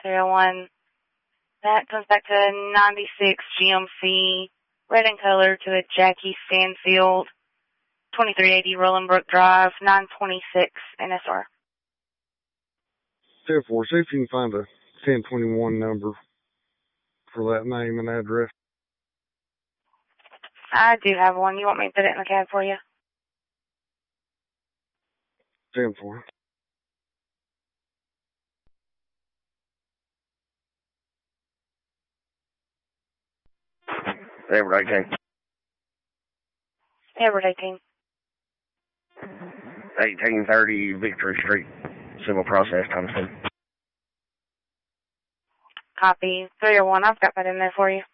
301. That comes back to 96 GMC, red in color to a Jackie Stanfield, 2380 Rolling Brook Drive, 926 NSR. 10-4, see if you can find a 1021 number for that name and address. I do have one. You want me to put it in the cab for you? 10-4. Edward 18. Edward 18. 1830 Victory Street, Civil Process, Thomaston. Copy. 301. I've got that in there for you.